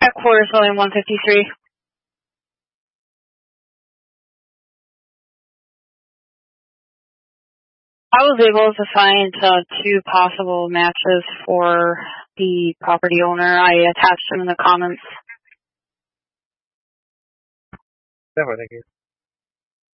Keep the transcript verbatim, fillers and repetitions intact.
Headquarters Building one fifty-three. I was able to find uh, two possible matches for the property owner. I attached them in the comments. Definitely, thank you.